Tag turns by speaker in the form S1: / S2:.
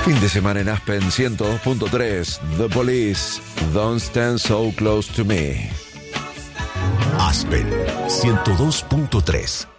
S1: Fin de semana en Aspen 102.3. The Police, Don't Stand So Close to Me.
S2: Aspen 102.3.